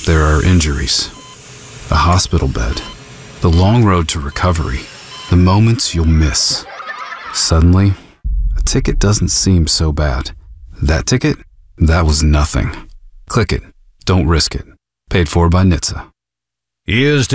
There are injuries, a hospital bed, the long road to recovery, the moments you'll miss. Suddenly, a ticket doesn't seem so bad. That ticket? That was nothing. Click it. Don't risk it. Paid for by NHTSA. Here's